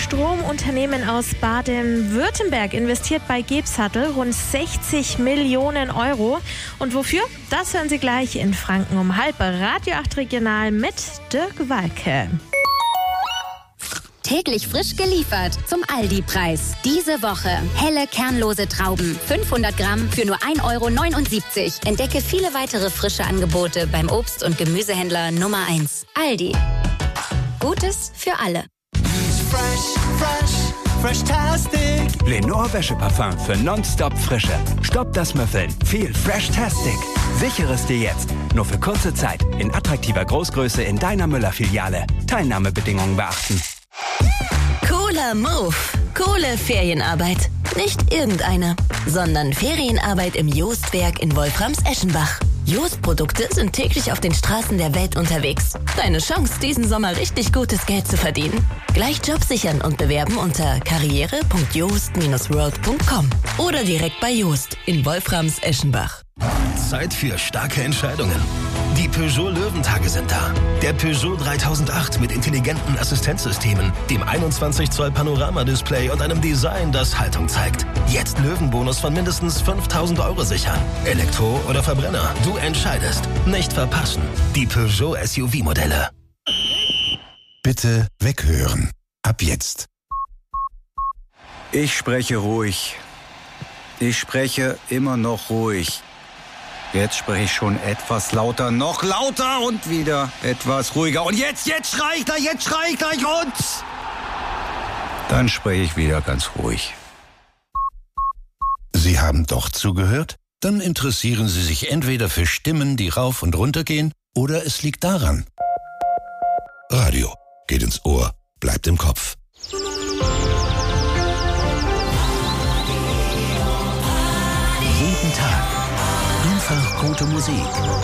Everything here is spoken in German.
Stromunternehmen aus Baden-Württemberg investiert bei Gebsattel rund 60 Millionen Euro. Und wofür? Das hören Sie gleich in Franken um halb. Radio 8 Regional mit Dirk Walke. Täglich frisch geliefert zum Aldi-Preis. Diese Woche helle kernlose Trauben, 500 Gramm für nur 1,79 €. Entdecke viele weitere frische Angebote beim Obst- und Gemüsehändler Nummer 1. Aldi. Gutes für alle. Fresh-tastic. Lenore Wäscheparfum für nonstop Frische. Stopp das Müffeln. Viel Fresh-tastic. Sichere es dir jetzt. Nur für kurze Zeit. In attraktiver Großgröße in deiner Müller-Filiale. Teilnahmebedingungen beachten. Cooler Move. Coole Ferienarbeit. Nicht irgendeine, sondern Ferienarbeit im Joostwerk in Wolframs-Eschenbach. Jost-Produkte sind täglich auf den Straßen der Welt unterwegs. Deine Chance, diesen Sommer richtig gutes Geld zu verdienen. Gleich Job sichern und bewerben unter karriere.joost-world.com oder direkt bei Joost in Wolframs-Eschenbach. Zeit für starke Entscheidungen. Die Peugeot Löwentage sind da. Der Peugeot 3008 mit intelligenten Assistenzsystemen, dem 21 Zoll Panoramadisplay und einem Design, das Haltung zeigt. Jetzt Löwenbonus von mindestens 5.000 € sichern. Elektro oder Verbrenner, du entscheidest. Nicht verpassen. Die Peugeot SUV-Modelle. Bitte weghören. Ab jetzt. Ich spreche ruhig. Ich spreche immer noch ruhig. Jetzt spreche ich schon etwas lauter, noch lauter und wieder etwas ruhiger. Und jetzt schrei ich gleich und... Dann spreche ich wieder ganz ruhig. Sie haben doch zugehört? Dann interessieren Sie sich entweder für Stimmen, die rauf und runter gehen, oder es liegt daran. Radio geht ins Ohr, bleibt im Kopf. Jeden Tag. Einfach gute Musik.